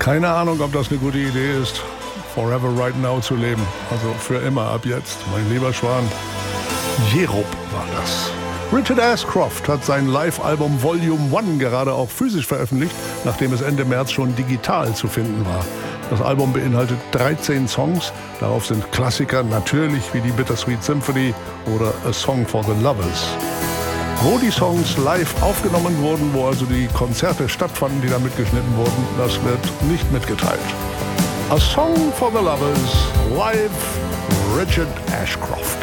Keine Ahnung, ob das eine gute Idee ist, Forever Right Now zu leben. Also für immer ab jetzt, mein lieber Schwan. Jerob war das. Richard Ashcroft hat sein Live-Album Volume 1 gerade auch physisch veröffentlicht, nachdem es Ende März schon digital zu finden war. Das Album beinhaltet 13 Songs. Darauf sind Klassiker natürlich wie die Bittersweet Symphony oder A Song for the Lovers. Wo die Songs live aufgenommen wurden, wo also die Konzerte stattfanden, die da mitgeschnitten wurden, das wird nicht mitgeteilt. A Song for the Lovers, live Richard Ashcroft.